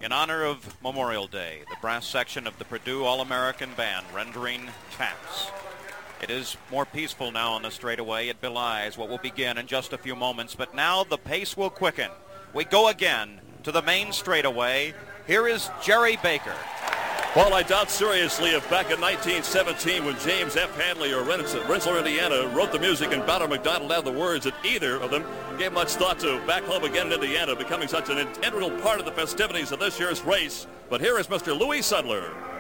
In honor of Memorial Day, the brass section of the Purdue All-American Band rendering taps. It is more peaceful now on the straightaway. It belies what will begin in just a few moments, but now the pace will quicken. We go again to the main straightaway. Here is Jerry Baker. Well, I doubt seriously if back in 1917 when James F. Handley or Rensselaer, Indiana wrote the music and Ballard McDonald had the words that either of them gave much thought to back home again in Indiana becoming such an integral part of the festivities of this year's race. But here is Mr. Louis Sudler.